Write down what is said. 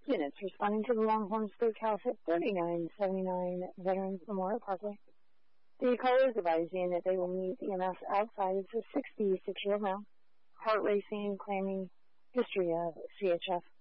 Units responding to the Longhorn Steakhouse at 3979 Veterans Memorial Parkway. The caller is advising that they will meet EMS outside. It's a 66-year-old male, heart racing, claiming history of CHF.